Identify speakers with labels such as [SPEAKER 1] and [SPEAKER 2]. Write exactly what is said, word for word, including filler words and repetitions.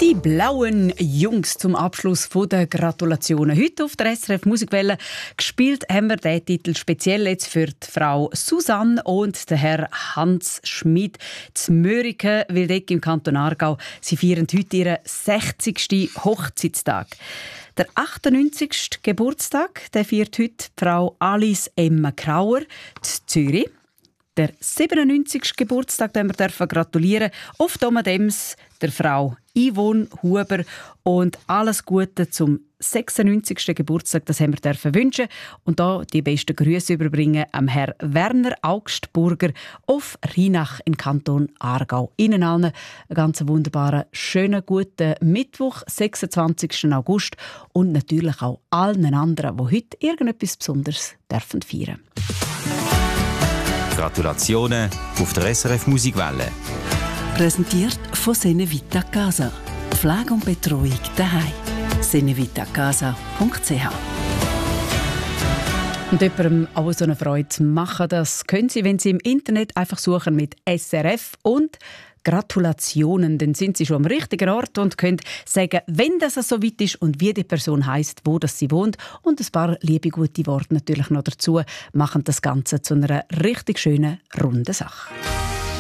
[SPEAKER 1] Die blauen Jungs zum Abschluss der Gratulationen. Heute auf der S R F Musikwelle gespielt haben wir diesen Titel speziell jetzt für die Frau Susanne und den Herr Hans Schmid zu Mörike, Wildeck im Kanton Aargau. Sie feiern heute ihren sechzigsten Hochzeitstag. Der achtundneunzigste Geburtstag der feiert heute die Frau Alice Emma Krauer zu Zürich. Der siebenundneunzigste Geburtstag, den wir dürfen gratulieren, auf Domadems der Frau Yvonne Huber, und alles Gute zum sechsundneunzigsten Geburtstag, das haben wir dürfen wünschen, und da die besten Grüße überbringen am Herrn Werner Augstburger auf Rheinach im Kanton Aargau. Ihnen allen einen ganz wunderbaren, schönen, guten Mittwoch, sechsundzwanzigsten August, und natürlich auch allen anderen, die heute irgendetwas Besonderes dürfen feiern.
[SPEAKER 2] Gratulationen auf der S R F Musikwelle.
[SPEAKER 3] Präsentiert von Senevita Casa. Pflege und Betreuung daheim. senevitacasa punkt c h.
[SPEAKER 1] Und jemandem auch so eine Freude machen, das können Sie, wenn Sie im Internet einfach suchen mit S R F und Gratulationen, dann sind Sie schon am richtigen Ort und können sagen, wenn das so weit ist und wie die Person heisst, wo das sie wohnt, und ein paar liebe gute Worte natürlich noch dazu, machen das Ganze zu einer richtig schönen, runden Sache.